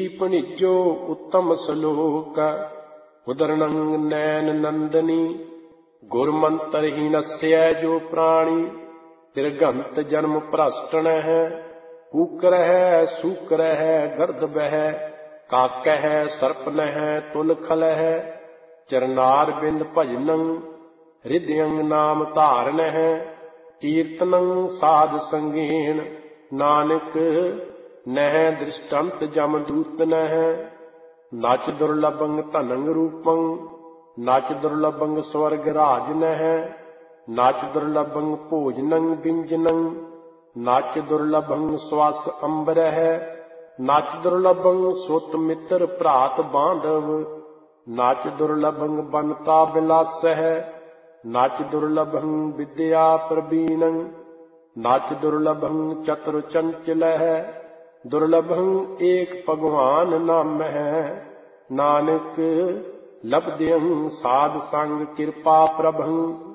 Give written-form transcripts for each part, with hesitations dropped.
भणिजो उत्तम सलोक उदरणं नैन नंदनी गुरमंत्र ही नस्य जो प्राणी तिरगंत जन्म भ्रष्टन है कूकर है सूकर है गर्द बह काक है सर्पन है तुल खल है चरनार बिंद भजनं हृदयं नाम धारण है कीर्तनं साध संगीन नानक नह दृष्टांत जमदूत न नच दुर्लभं धनं रूपं नच दुर्लभं स्वर्ग राज न नच दुर्लभं भोजनं व्यंजनं नच दुर्लभं श्वास अंबर है नच दुर्लभं सुत मित्र भ्रात बांधव नच दुर्लभं बनता विलास है नच दुर्लभं विद्या प्रवीणं नच दुर्लभं चतुर चंचल है दुर्लभं एक भगवान नाम है नानक लब्ध्यं साध संग कृपा प्रभं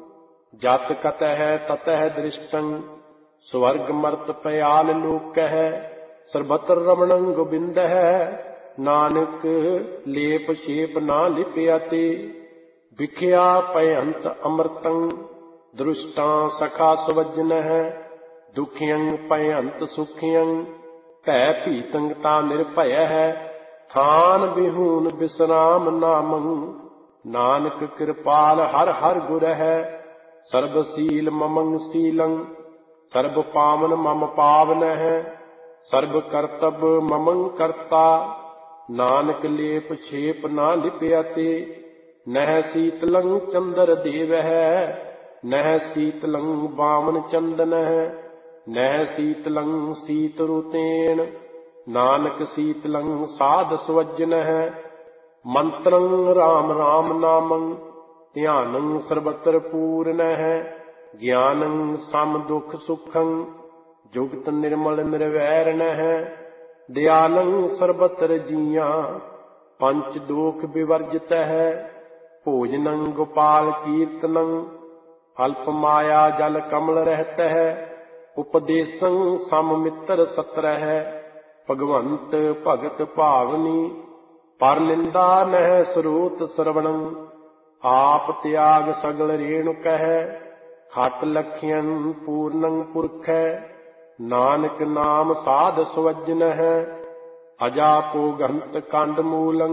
जत कतः ततः दृष्टं स्वर्ग मर्त पयाल लोक है सर्वत्र रमणं गोविंद है नानक लेप शेप ना लिप्यते विख्या पयंत अमृतं दृष्टा सखा स्वजन है दुखियं पयंत सुखियं भै भीतं ता निर्भय है थान बिहून विश्राम नामं नानक कृपाल हर हर गुर है सर्वशील ममं शीलं सर्व पावन मम पावन है सर्व कर्तव्य ममं कर्ता नानक लेप छेप ना लिप्यते नह शीतलं चंद्र देव है नह शीतलं वामन चंदन है नह शीतलं शीत रुतेन नानक शीतलं साध स्वजन है मंत्रं राम राम नामं ध्यानं सर्वत्र पूर्ण है ज्ञानं सम दुख सुखं जुगत निर्मल निर्वैरण है दयालं सर्वत्र जिया पंच दोख विवर्जित है भोजनं गोपाल कीर्तनं अल्प माया जल कमल रहत है उपदेशं सम मित्र सत्र है भगवंत भगत भावनी पर निंदा नह स्रोत श्रवणं आप त्याग सगल रेणुक है खट लखियन पूर्णं पुरख है नानक नाम साध स्वजन है अजापो गंत कंड मूलं